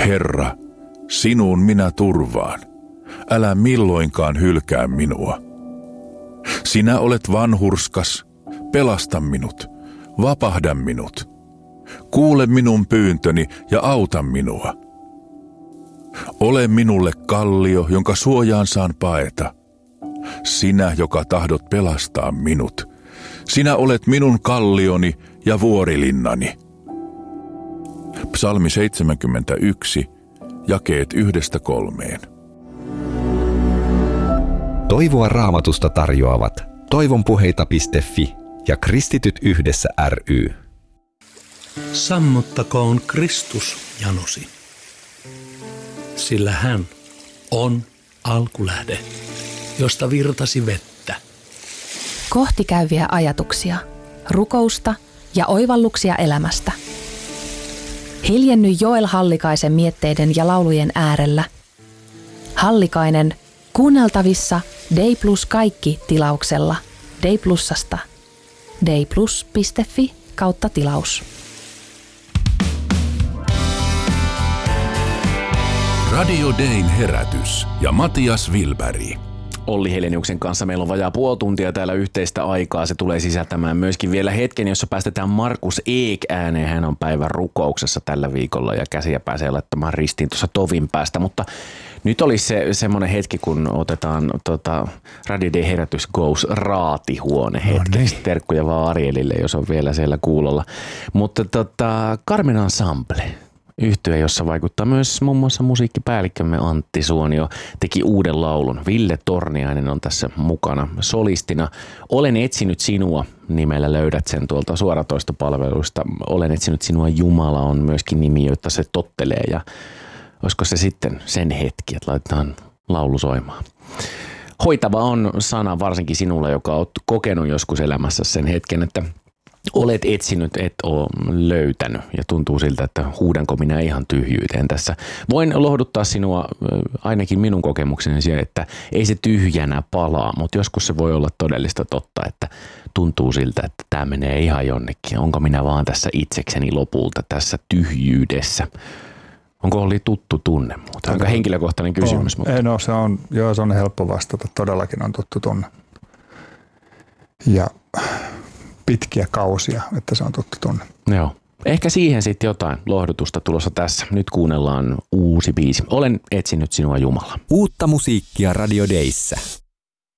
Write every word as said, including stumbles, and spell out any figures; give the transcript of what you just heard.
Herra, sinuun minä turvaan. Älä milloinkaan hylkää minua. Sinä olet vanhurskas, pelasta minut, vapahda minut. Kuule minun pyyntöni ja auta minua. Ole minulle kallio, jonka suojaan saan paeta. Sinä, joka tahdot pelastaa minut. Sinä olet minun kallioni ja vuorilinnani. Psalmi seitsemänkymmentäyksi, jakeet yhdestä kolmeen. Toivoa Raamatusta tarjoavat toivonpuheita piste fi ja Kristityt yhdessä ry. Sammuttakoon Kristus janosi, sillä hän on alkulähde, josta virtasi vettä. Kohti käyviä ajatuksia, rukousta ja oivalluksia elämästä. Hiljenny Joel Hallikaisen mietteiden ja laulujen äärellä. Hallikainen kuunneltavissa Day Plus kaikki tilauksella Day Plusasta. dayplus piste fi kautta tilaus. Radio Dayn herätys ja Matias Wilberg. Olli Heleniuksen kanssa meillä on vajaa puoli tuntia täällä yhteistä aikaa. Se tulee sisältämään myöskin vielä hetken, jossa päästetään Markus Eek ääneen. Hän on päivän rukouksessa tällä viikolla ja käsiä pääsee laittamaan ristiin tuossa tovin päästä. Mutta nyt olisi se semmoinen hetki, kun otetaan tota, Radio Day herätys goes raatihuone hetkeksi. No niin. Terkkuja vaan Arielille, jos on vielä siellä kuulolla. Mutta tota, Carmen Ensemble. Yhtye, jossa vaikuttaa myös muun muassa musiikkipäällikkömme Antti Suonio, teki uuden laulun. Ville Torniainen on tässä mukana solistina. Olen etsinyt sinua nimellä, löydät sen tuolta suoratoistopalveluista. Olen etsinyt sinua Jumala on myöskin nimi, jota se tottelee. Ja olisiko se sitten sen hetki, että laitetaan laulu soimaan. Hoitava on sana varsinkin sinulle, joka olet kokenut joskus elämässä sen hetken, että olet etsinyt, et ole löytänyt ja tuntuu siltä, että huudanko minä ihan tyhjyyteen tässä. Voin lohduttaa sinua ainakin minun kokemukseni siihen, että ei se tyhjänä palaa, mutta joskus se voi olla todellista totta, että tuntuu siltä, että tämä menee ihan jonnekin. Onko minä vaan tässä itsekseni lopulta tässä tyhjyydessä? Onko Olli tuttu tunne muuta? Aika henkilökohtainen kysymys. On. Mutta... Ei, no se on, joo, se on helppo vastata. Todellakin on tuttu tunne. Ja pitkiä kausia, että se on tuttu tunne. Joo. Ehkä siihen sitten jotain lohdutusta tulossa tässä. Nyt kuunnellaan uusi biisi. Olen etsinyt sinua Jumala. Uutta musiikkia Radio Dayssä.